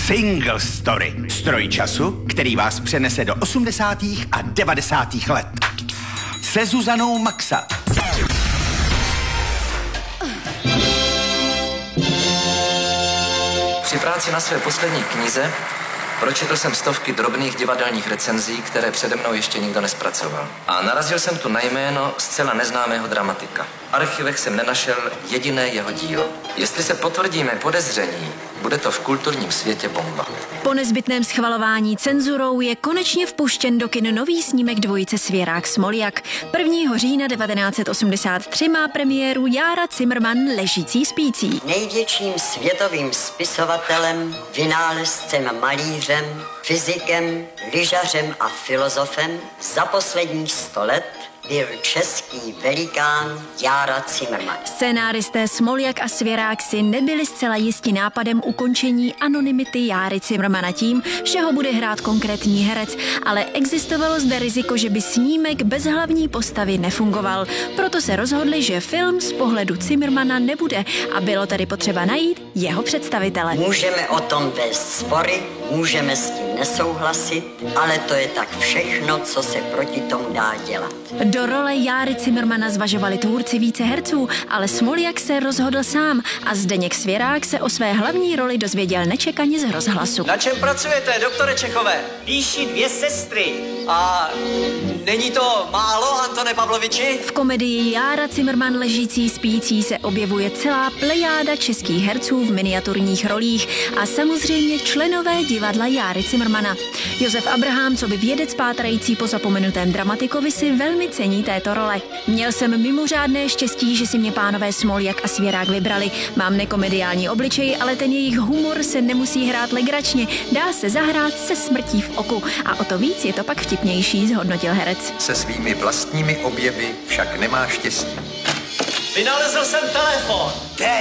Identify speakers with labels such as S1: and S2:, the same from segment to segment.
S1: Single Story. Stroj času, který vás přenese do 80. a 90. let. Se Zuzanou Maxa.
S2: Při práci na své poslední knize pročetl jsem stovky drobných divadelních recenzí, které přede mnou ještě nikdo nespracoval. A narazil jsem tu na jméno zcela neznámého dramatika. V archivech jsem nenašel jediné jeho dílo. Jestli se potvrdí mé podezření, bude to v kulturním světě bomba.
S3: Po nezbytném schvalování cenzurou je konečně vpuštěn do kin nový snímek dvojice Svěrák-Smoljak. 1. října 1983 má premiéru Jára Cimrman Ležící spící.
S4: Největším světovým spisovatelem, vynálezcem, malířem, fyzikem, lyžařem a filozofem za posledních 100 let byl český velikán Jára Cimrman.
S3: Scénáristé Smoljak a Svěrák si nebyli zcela jisti nápadem ukončení anonymity Járy Cimrmana tím, že ho bude hrát konkrétní herec, ale existovalo zde riziko, že by snímek bez hlavní postavy nefungoval. Proto se rozhodli, že film z pohledu Cimrmana nebude a bylo tedy potřeba najít jeho představitele.
S4: Můžeme o tom vést spory, můžeme s tím nesouhlasit, ale to je tak všechno, co se proti tomu dá dělat.
S3: Do role Járy Cimrmana zvažovali tvůrci více herců, ale Smoljak se rozhodl sám a Zdeněk Svěrák se o své hlavní roli dozvěděl nečekaně z rozhlasu.
S5: Na čem pracujete, doktore Čechové?
S6: Píši 2 sestry.
S5: A není to málo, Antone Pavloviči?
S3: V komedii Jára Cimrman Ležící spící se objevuje celá plejáda českých herců v miniaturních rolích a samozřejmě členové divadla Járy Cimrmana. Josef Abraham, coby vědec pátrající po zapomenutém dramatikovi, si velmi cení této role. Měl jsem mimořádné štěstí, že si mě pánové Smoljak a Svěrák vybrali. Mám nekomediální obličej, ale ten jejich humor se nemusí hrát legračně. Dá se zahrát se smrtí v oku a o to víc je to pak vtipnější, zhodnotil herec.
S7: Se svými vlastními objevy však nemá štěstí.
S6: Vynalezl jsem telefon.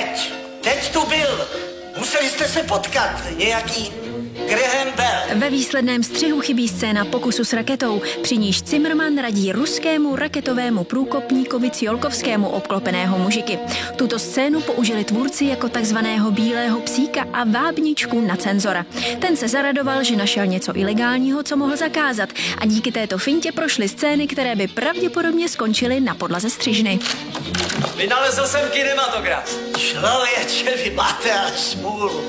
S8: Teď tu byl. Museli jste se potkat. Nějaký Graham Bell.
S3: Ve výsledném střihu chybí scéna pokusu s raketou, při níž Cimrman radí ruskému raketovému průkopníkovi Ciolkovskému obklopeného mužiky. Tuto scénu použili tvůrci jako takzvaného bílého psíka a vábničku na cenzora. Ten se zaradoval, že našel něco ilegálního, co mohl zakázat, a díky této fintě prošly scény, které by pravděpodobně skončily na podlaze střižny.
S5: Vynalezl jsem kinematograf.
S8: Člověče, vy máte ale smůlu.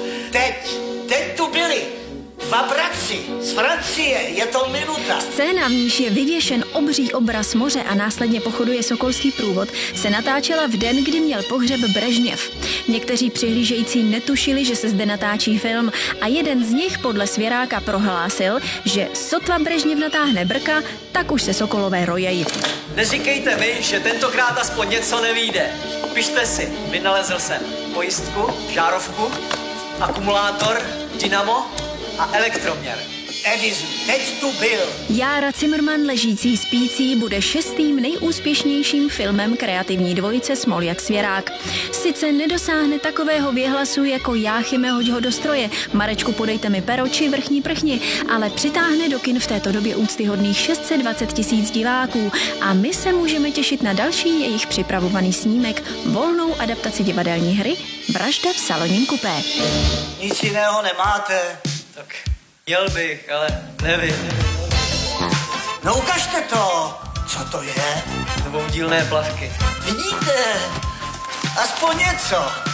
S8: Teď tu byli. 2 bratři z Francie, je to minuta.
S3: Scéna, v níž je vyvěšen obří obraz moře a následně pochoduje sokolský průvod, se natáčela v den, kdy měl pohřeb Brežněv. Někteří přihlížející netušili, že se zde natáčí film, a jeden z nich podle Svěráka prohlásil, že sotva Brežněv natáhne brka, tak už se sokolové rojejí.
S5: Neříkejte mi, že tentokrát aspoň něco nevyjde. Pište si, vynalezl jsem pojistku, žárovku, akumulátor, dynamo a elektroměr.
S8: Edison, teď tu byl.
S3: Jára Cimrman Ležící spící bude 6. nejúspěšnějším filmem kreativní dvojice Smoljak-Svěrák. Sice nedosáhne takového věhlasu jako Jáchyme, hoď ho do stroje, Marečku, podejte mi pero či Vrchní prchni, ale přitáhne do kin v této době úctyhodných 620 000 diváků a my se můžeme těšit na další jejich připravovaný snímek, volnou adaptaci divadelní hry Vražda v salonním kupé.
S8: Nic jiného nemáte.
S5: Tak měl bych, ale nevím.
S8: No ukažte to. Co to je?
S5: Dvoudílné plavky.
S8: Vidíte? Aspoň něco.